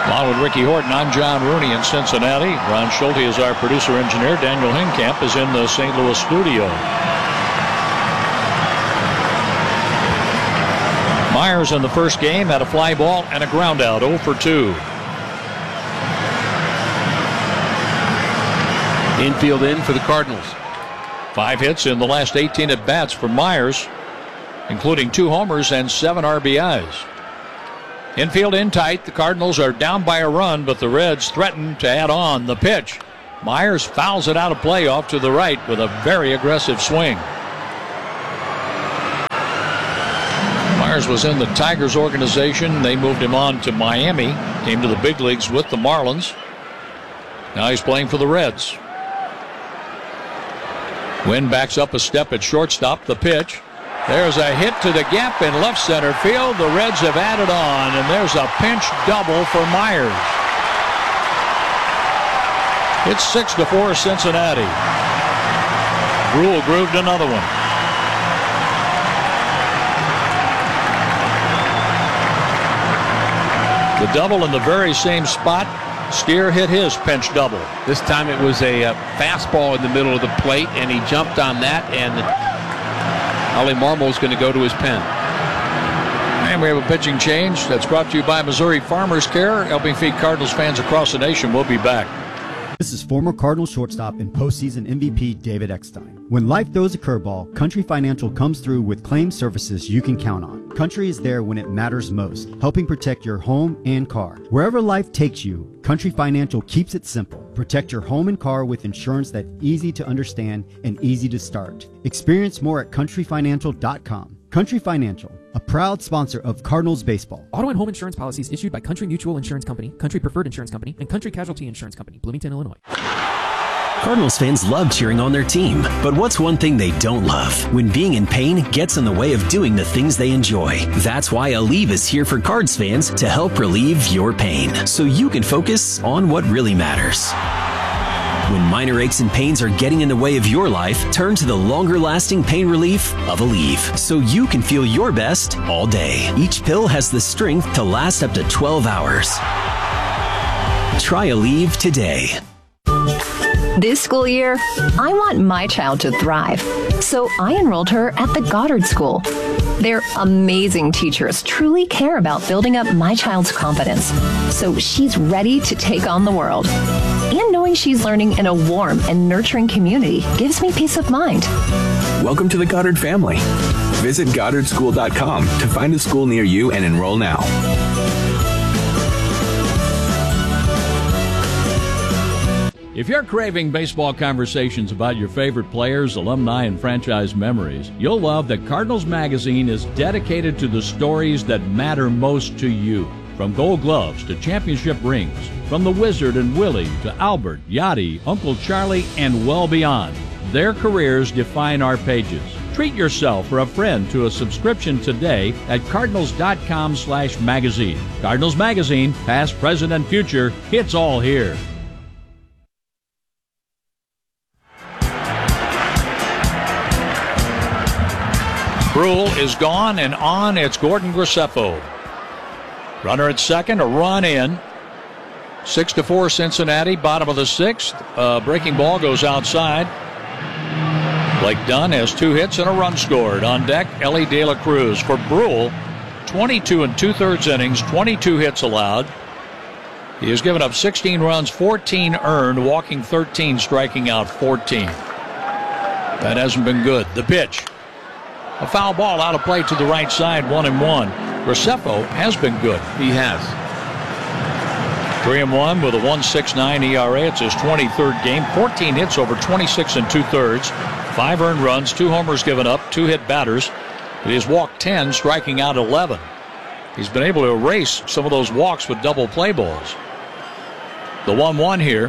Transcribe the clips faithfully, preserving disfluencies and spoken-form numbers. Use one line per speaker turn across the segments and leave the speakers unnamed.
Along with Ricky Horton, I'm John Rooney in Cincinnati. Ron Schulte is our producer-engineer. Daniel Hinkamp is in the Saint Louis studio. Myers in the first game had a fly ball and a ground out, oh for two.
Infield in for the Cardinals.
Five hits in the last eighteen at-bats for Myers, including two homers and seven R B Is. Infield in tight. The Cardinals are down by a run, but the Reds threaten to add on. The pitch. Myers fouls it out of play off to the right with a very aggressive swing. Myers was in the Tigers organization. They moved him on to Miami. Came to the big leagues with the Marlins. Now he's playing for the Reds. Wynn backs up a step at shortstop. The pitch. There's a hit to the gap in left center field. The Reds have added on, and there's a pinch double for Myers. It's six to four Cincinnati. Brule grooved another one. The double in the very same spot. Steer hit his pinch double.
This time it was a uh, fastball in the middle of the plate, and he jumped on that, and Ollie Marmol's going to go to his pen.
And we have a pitching change that's brought to you by Missouri Farmers Care, helping feed Cardinals fans across the nation. We'll be back.
This is former Cardinals shortstop and postseason M V P David Eckstein. When life throws a curveball, Country Financial comes through with claim services you can count on. Country is there when it matters most, helping protect your home and car. Wherever life takes you, Country Financial keeps it simple. Protect your home and car with insurance that's easy to understand and easy to start. Experience more at country financial dot com. Country Financial, a proud sponsor of Cardinals baseball.
Auto and home insurance policies issued by Country Mutual Insurance Company, Country Preferred Insurance Company, and Country Casualty Insurance Company, Bloomington, Illinois.
Cardinals fans love cheering on their team, but what's one thing they don't love? When being in pain gets in the way of doing the things they enjoy. That's why Aleve is here for Cards fans to help relieve your pain, so you can focus on what really matters. When minor aches and pains are getting in the way of your life, turn to the longer-lasting pain relief of Aleve, so you can feel your best all day. Each pill has the strength to last up to twelve hours. Try Aleve today.
This school year, I want my child to thrive, so I enrolled her at the Goddard School. Their amazing teachers truly care about building up my child's confidence, so she's ready to take on the world. And knowing she's learning in a warm and nurturing community gives me peace of mind.
Welcome to the Goddard family. Visit goddard school dot com to find a school near you and enroll now.
If you're craving baseball conversations about your favorite players, alumni, and franchise memories, you'll love that Cardinals Magazine is dedicated to the stories that matter most to you. From Gold Gloves to championship rings, from the Wizard and Willie to Albert, Yachty, Uncle Charlie, and well beyond, their careers define our pages. Treat yourself or a friend to a subscription today at cardinals dot com slash magazine. Cardinals Magazine, past, present, and future, it's all here. Brule is gone, and on it's Gordon Graceffo. Runner at second, a run in. Six to four Cincinnati, bottom of the sixth. Uh, breaking ball goes outside. Blake Dunn has two hits and a run scored. On deck, Ellie De La Cruz. For Brule, twenty-two and two-thirds innings, twenty-two hits allowed. He has given up sixteen runs, fourteen earned, walking thirteen, striking out fourteen. That hasn't been good. The pitch. A foul ball out of play to the right side, one and one. Graceffo has been good.
He has.
Three and one with a one point six nine E R A. It's his twenty-third game. fourteen hits over twenty-six and two-thirds. Five earned runs, two homers given up, two hit batters. He has walked ten, striking out eleven. He's been able to erase some of those walks with double play balls. The one one here.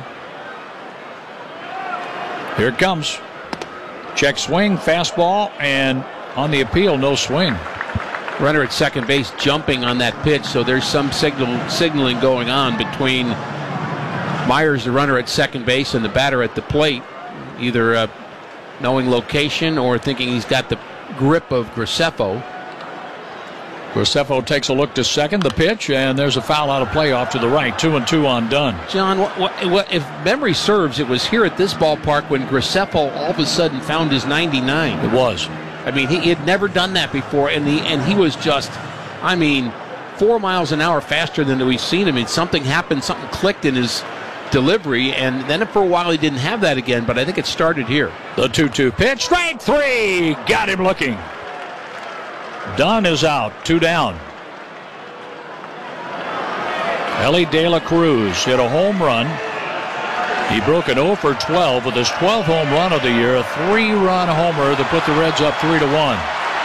Here it comes. Check swing, fastball, and on the appeal, no swing.
Runner at second base jumping on that pitch, so there's some signal signaling going on between Myers, the runner at second base, and the batter at the plate, either uh, knowing location or thinking he's got the grip of Graceffo.
Graceffo takes a look to second. The pitch, and there's a foul out of play off to the right. Two and two on Dunn.
John, what, what, what, if memory serves, it was here at this ballpark when Graceffo all of a sudden found his ninety-nine.
It was.
I mean, he, he had never done that before, and he, and he was just, I mean, four miles an hour faster than we've seen him. I mean, something happened, something clicked in his delivery, and then for a while he didn't have that again, but I think it started here.
The two two pitch, strike three, got him looking. Dunn is out, two down. Ellie De La Cruz hit a home run. He broke an oh for twelve with his twelfth home run of the year, a three-run homer that put the Reds up three to one.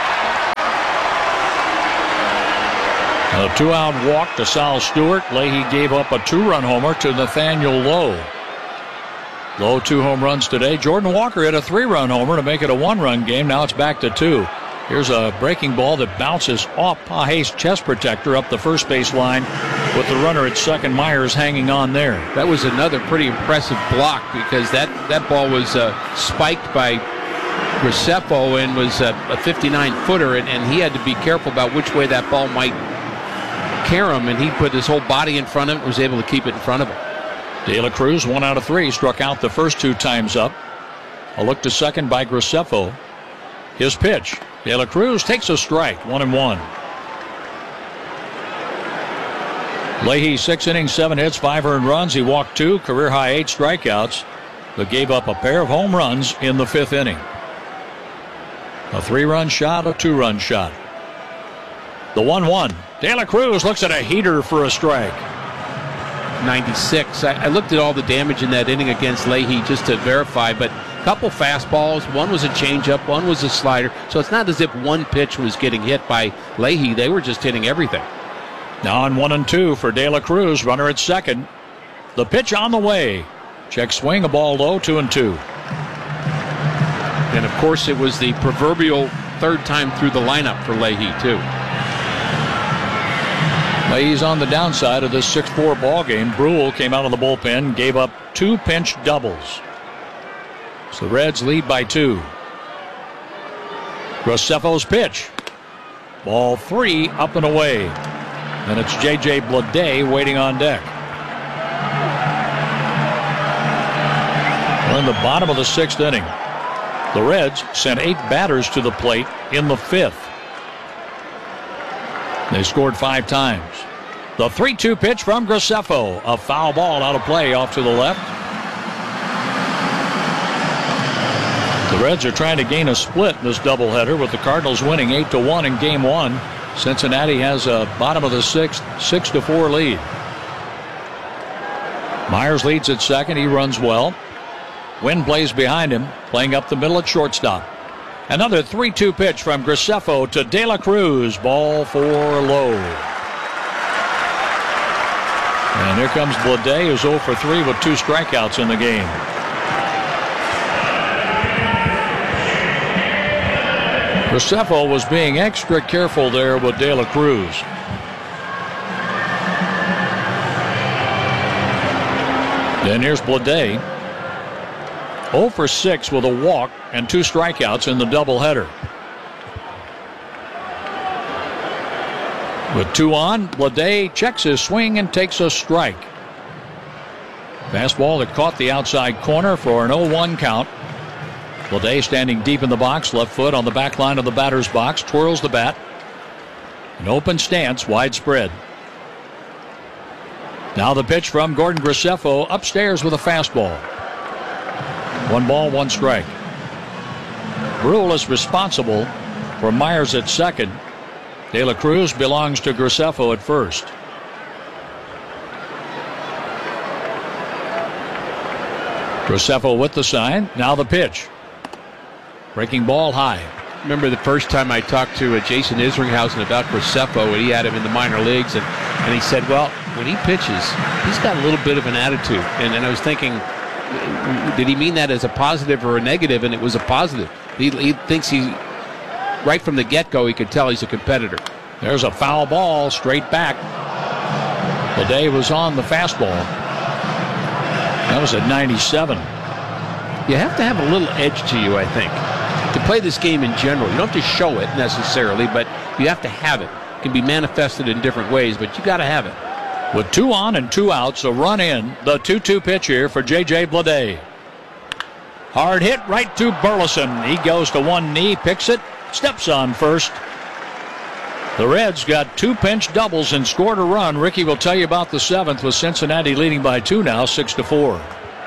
A two-out walk to Sal Stewart. Leahy gave up a two-run homer to Nathaniel Lowe. Lowe two home runs today. Jordan Walker hit a three-run homer to make it a one-run game. Now it's back to two. Here's a breaking ball that bounces off Page's chest protector up the first base line with the runner at second, Myers, hanging on there.
That was another pretty impressive block because that, that ball was uh, spiked by Graceffo and was a, a fifty-nine footer, and, and he had to be careful about which way that ball might carry him, and he put his whole body in front of it and was able to keep it in front of him.
De La Cruz, one out of three, struck out the first two times up. A look to second by Graceffo. His pitch. De La Cruz takes a strike, one and one. Leahy, six innings, seven hits, five earned runs. He walked two, career high eight strikeouts, but gave up a pair of home runs in the fifth inning. A three-run shot, a two-run shot. The one one. De La Cruz looks at a heater for a strike.
ninety-six. I, I looked at all the damage in that inning against Leahy just to verify, but a couple fastballs. One was a changeup, one was a slider. So it's not as if one pitch was getting hit by Leahy. They were just hitting everything.
Now on one and two for De La Cruz, runner at second. The pitch on the way. Check swing, a ball low, two and two.
And of course, it was the proverbial third time through the lineup for Leahy, too.
Leahy's on the downside of this six four ball game. Brule came out of the bullpen, gave up two pinch doubles. So the Reds lead by two. Graceffo's pitch. Ball three, up and away. And it's J J Bleday waiting on deck. We're in the bottom of the sixth inning. The Reds sent eight batters to the plate in the fifth. They scored five times. The three two pitch from Graceffo. A foul ball out of play off to the left. The Reds are trying to gain a split in this doubleheader with the Cardinals winning eight to one in game one. Cincinnati has a bottom of the sixth, six to four lead. Myers leads at second. He runs well. Wynn plays behind him, playing up the middle at shortstop. Another three two pitch from Graceffo to De La Cruz. Ball four low. And here comes Bleday, who's oh for three with two strikeouts in the game. Graceffo was being extra careful there with De La Cruz. Then here's Bleday. oh for six with a walk and two strikeouts in the doubleheader. With two on, Bleday checks his swing and takes a strike. Fastball that caught the outside corner for an oh one count. Bleday standing deep in the box, left foot on the back line of the batter's box, twirls the bat. An open stance, widespread. Now the pitch from Gordon Graceffo upstairs with a fastball. One ball, one strike. Brule is responsible for Myers at second. De La Cruz belongs to Graceffo at first. Graceffo with the sign. Now the pitch. Breaking ball high.
Remember the first time I talked to uh, Jason Isringhausen about Graceffo, and he had him in the minor leagues, and, and he said, well, when he pitches, he's got a little bit of an attitude. And, and I was thinking, did he mean that as a positive or a negative? And it was a positive. He, he thinks he, right from the get-go, he could tell he's a competitor.
There's a foul ball straight back. Bleday was on the fastball. That was at ninety-seven.
You have to have a little edge to you, I think, to play this game in general. You don't have to show it necessarily, but you have to have it. can be manifested in different ways, but you got to have it.
With two on and two outs, a run in, the two two pitch here for J J Bleday. Hard hit right to Burleson. He goes to one knee, picks it, steps on first. The Reds got two pinch doubles and scored a run. Ricky will tell you about the seventh with Cincinnati leading by two now, six to four.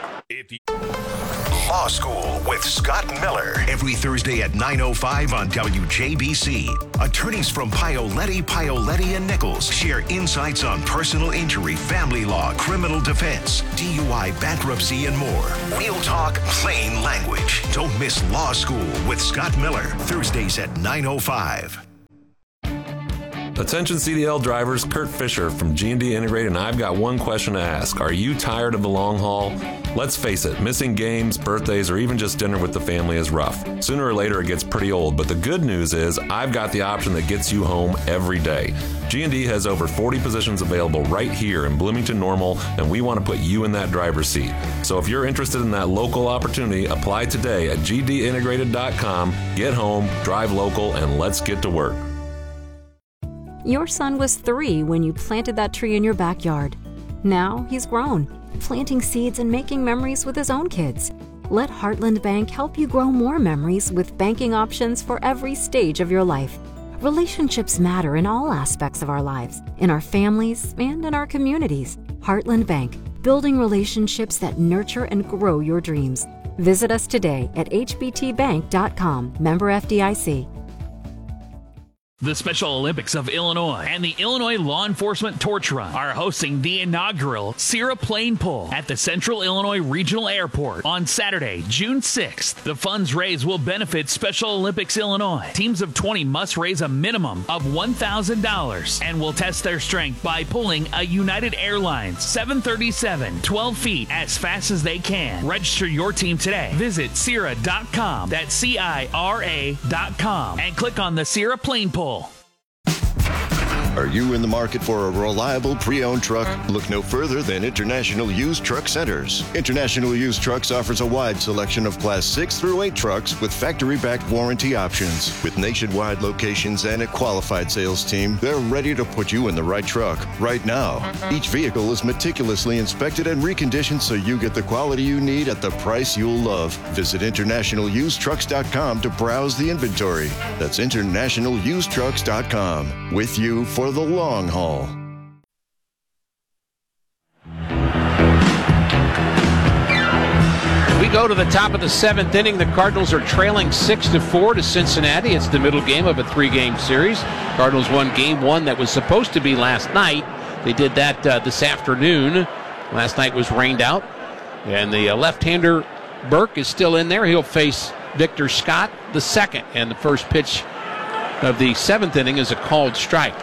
Law School with Scott Miller. Every Thursday at nine oh five on W J B C. Attorneys from Paoletti, Paoletti and Nichols share insights on personal injury, family law, criminal defense, D U I, bankruptcy, and more. Real talk, plain language. Don't miss Law School with Scott Miller. Thursdays at nine oh five.
Attention C D L drivers, Kurt Fisher from G and D Integrated, and I've got one question to ask. Are you tired of the long haul? Let's face it, missing games, birthdays, or even just dinner with the family is rough. Sooner or later it gets pretty old, but the good news is I've got the option that gets you home every day. G and D has over forty positions available right here in Bloomington Normal, and we want to put you in that driver's seat. So if you're interested in that local opportunity, apply today at G D integrated dot com. Get home, drive local, and let's get to work.
Your son was three when you planted that tree in your backyard. Now he's grown, planting seeds and making memories with his own kids. Let Heartland Bank help you grow more memories with banking options for every stage of your life. Relationships matter in all aspects of our lives, in our families and in our communities. Heartland Bank, building relationships that nurture and grow your dreams. Visit us today at H B T bank dot com, member F D I C.
The Special Olympics of Illinois and the Illinois Law Enforcement Torch Run are hosting the inaugural Sierra Plane Pull at the Central Illinois Regional Airport on Saturday, June sixth. The funds raised will benefit Special Olympics Illinois. Teams of twenty must raise a minimum of one thousand dollars and will test their strength by pulling a United Airlines seven thirty-seven twelve feet as fast as they can. Register your team today. Visit Sierra dot com, that's C I R A dot com, and click on the Sierra Plane Pull.
Are you in the market for a reliable pre-owned truck? Look no further than International Used Truck Centers. International Used Trucks offers a wide selection of Class six through eight trucks with factory-backed warranty options. With nationwide locations and a qualified sales team, they're ready to put you in the right truck right now. Each vehicle is meticulously inspected and reconditioned so you get the quality you need at the price you'll love. Visit international used trucks dot com to browse the inventory. That's international used trucks dot com. With you for the long haul.
We go to the top of the seventh inning. The Cardinals are trailing six to four to Cincinnati. It's the middle game of a three-game series. Cardinals won game one that was supposed to be last night. They did that uh, this afternoon. Last night was rained out. And the uh, left-hander Burke is still in there. He'll face Victor Scott the second. And the first pitch of the seventh inning is a called strike.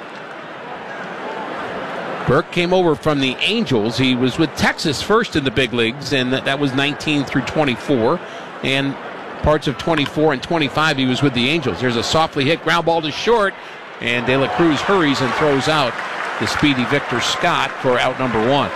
Burke came over from the Angels. He was with Texas first in the big leagues, and that was nineteen through twenty-four. And parts of twenty-four and twenty-five he was with the Angels. There's a softly hit ground ball to short, and De La Cruz hurries and throws out the speedy Victor Scott for out number one.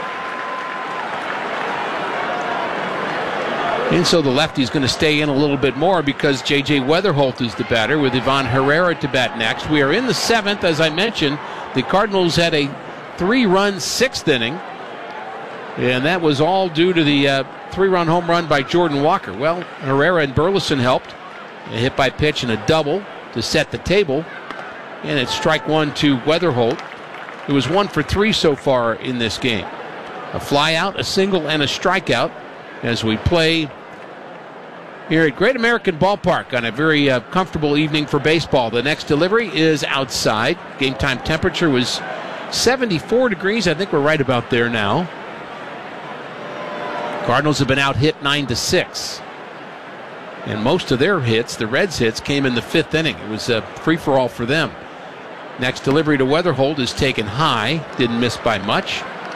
And so the lefty's going to stay in a little bit more because J J Weatherholt is the batter with Ivan Herrera to bat next. We are in the seventh. As I mentioned, the Cardinals had a three-run sixth inning, and that was all due to the uh, three-run home run by Jordan Walker. Well, Herrera and Burleson helped. A hit by pitch and a double to set the table, and it's strike one to Weatherholt. It was one for three so far in this game. A fly out, a single, and a strikeout as we play here at Great American Ballpark on a very uh, comfortable evening for baseball. The next delivery is outside. Game time temperature was seventy-four degrees. I think we're right about there now. Cardinals have been out hit nine to six. And most of their hits, the Reds' hits, came in the fifth inning. It was a free-for-all for them. Next delivery to Weatherholt is taken high. Didn't miss by much.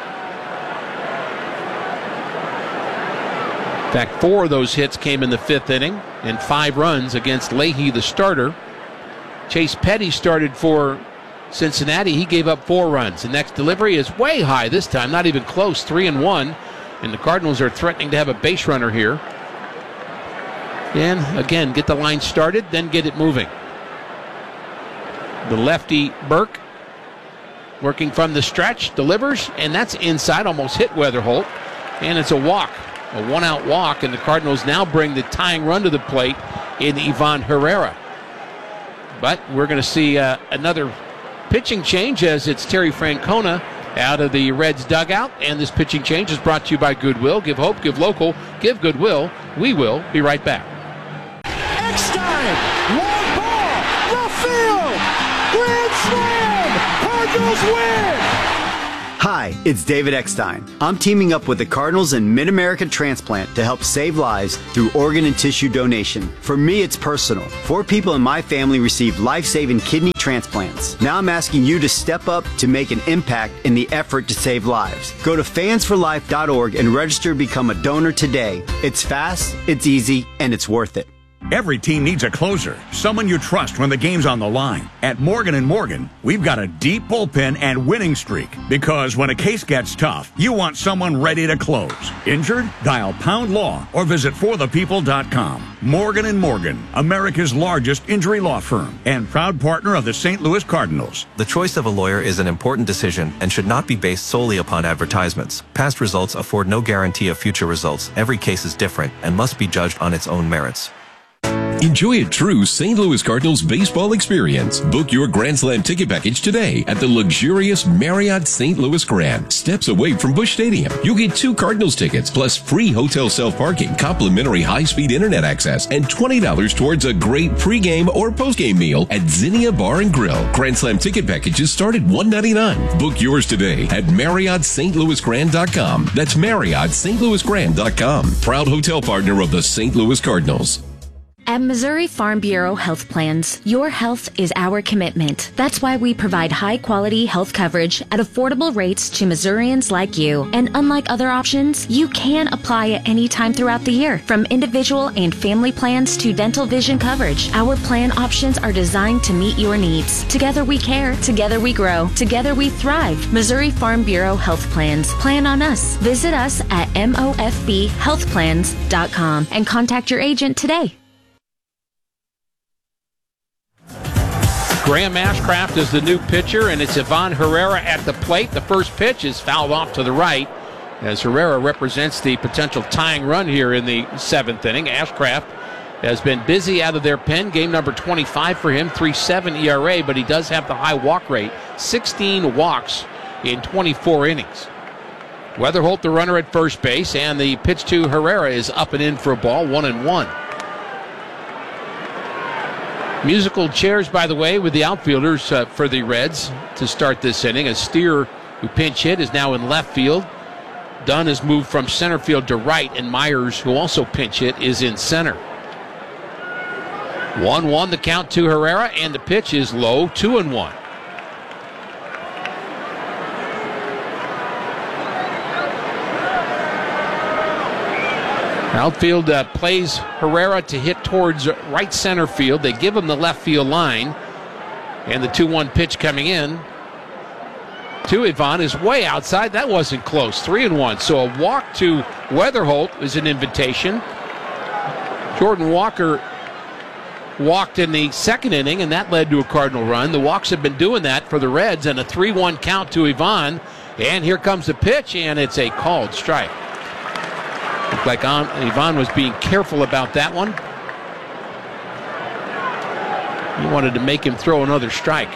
In fact, four of those hits came in the fifth inning, and five runs against Leahy, the starter. Chase Petty started for Cincinnati. He gave up four runs. The next delivery is way high this time, not even close, three and one. And the Cardinals are threatening to have a base runner here. And again, get the line started, then get it moving. The lefty Burke working from the stretch, delivers, and that's inside, almost hit Weatherholt. And it's a walk, a one-out walk, and the Cardinals now bring the tying run to the plate in Ivan Herrera. But we're going to see uh, another pitching change as it's Terry Francona out of the Reds dugout, and this pitching change is brought to you by Goodwill. Give hope, give local, give Goodwill. We will be right back.
Eckstein, long ball, left field, grand slam, Cardinals win.
Hi, it's David Eckstein. I'm teaming up with the Cardinals and Mid-America Transplant to help save lives through organ and tissue donation. For me, it's personal. Four people in my family received life-saving kidney transplants. Now I'm asking you to step up to make an impact in the effort to save lives. Go to fans for life dot org and register to become a donor today. It's fast, it's easy, and it's worth it.
Every team needs a closer, someone you trust when the game's on the line. At Morgan and Morgan, we've got a deep bullpen and winning streak, because when a case gets tough, you want someone ready to close. Injured? Dial Pound Law or visit for the people dot com. Morgan and Morgan, America's largest injury law firm and proud partner of the Saint Louis Cardinals.
The choice of a lawyer is an important decision and should not be based solely upon advertisements. Past results afford no guarantee of future results. Every case is different and must be judged on its own merits.
Enjoy a true Saint Louis Cardinals baseball experience. Book your Grand Slam ticket package today at the luxurious Marriott Saint Louis Grand, steps away from Busch Stadium. You'll get two Cardinals tickets plus free hotel self-parking, complimentary high-speed internet access, and twenty dollars towards a great pregame or postgame meal at Zinnia Bar and Grill. Grand Slam ticket packages start at one hundred ninety-nine dollars. Book yours today at Marriott Saint Louis Grand dot com. That's Marriott Saint Louis Grand dot com. Proud hotel partner of the Saint Louis Cardinals.
At Missouri Farm Bureau Health Plans, your health is our commitment. That's why we provide high-quality health coverage at affordable rates to Missourians like you. And unlike other options, you can apply at any time throughout the year. From individual and family plans to dental vision coverage, our plan options are designed to meet your needs. Together we care, together we grow, together we thrive. Missouri Farm Bureau Health Plans. Plan on us. Visit us at M O F B health plans dot com and contact your agent today.
Graham Ashcraft is the new pitcher, and it's Ivan Herrera at the plate. The first pitch is fouled off to the right, as Herrera represents the potential tying run here in the seventh inning. Ashcraft has been busy out of their pen. Game number twenty-five for him, three point seven E R A, but he does have the high walk rate, sixteen walks in twenty-four innings. Weatherholt, the runner at first base, and the pitch to Herrera is up and in for a ball, one and one. Musical chairs, by the way, with the outfielders uh, for the Reds to start this inning. A Steer, who pinch hit, is now in left field. Dunn has moved from center field to right, and Myers, who also pinch hit, is in center. one one the count to Herrera, and the pitch is low, two and one. Outfield uh, plays Herrera to hit towards right center field. They give him the left field line. And the two one pitch coming in to Ivan is way outside. That wasn't close. Three and one. So a walk to Weatherholt is an invitation. Jordan Walker walked in the second inning, and that led to a Cardinal run. The walks have been doing that for the Reds, and a three one count to Ivan. And here comes the pitch, and it's a called strike. Looked like Ivan was being careful about that one. He wanted to make him throw another strike.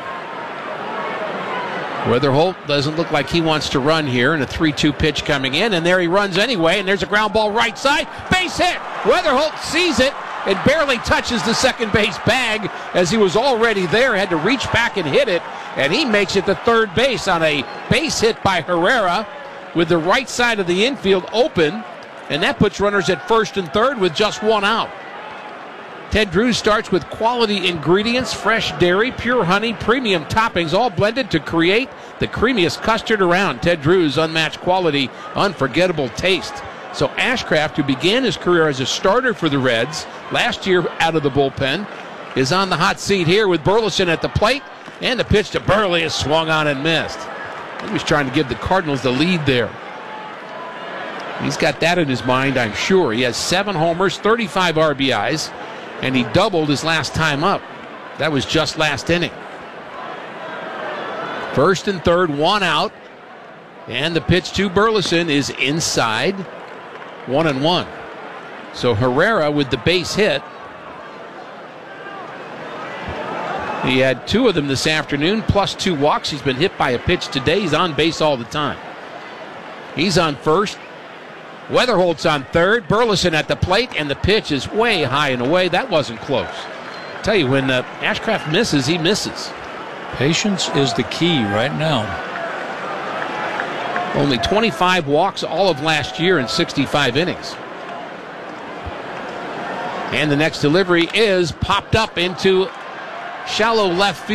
Weatherholt doesn't look like he wants to run here, and a three two pitch coming in, and there he runs anyway, and there's a ground ball right side. Base hit! Weatherholt sees it and barely touches the second base bag as he was already there, had to reach back and hit it, and he makes it to third base on a base hit by Herrera with the right side of the infield open. And that puts runners at first and third with just one out. Ted Drews starts with quality ingredients, fresh dairy, pure honey, premium toppings, all blended to create the creamiest custard around. Ted Drews, unmatched quality, unforgettable taste. So Ashcraft, who began his career as a starter for the Reds last year out of the bullpen, is on the hot seat here with Burleson at the plate. And the pitch to Burley is swung on and missed. He was trying to give the Cardinals the lead there. He's got that in his mind, I'm sure. He has seven homers, thirty-five R B Is, and he doubled his last time up. That was just last inning. First and third, one out. And the pitch to Burleson is inside. One and one. So Herrera with the base hit. He had two of them this afternoon, plus two walks. He's been hit by a pitch today. He's on base all the time. He's on first. Weatherholt's on third. Burleson at the plate, and the pitch is way high and away. That wasn't close. I tell you, when uh, Ashcraft misses, he misses.
Patience is the key right now.
Only twenty-five walks all of last year in sixty-five innings. And the next delivery is popped up into shallow left field.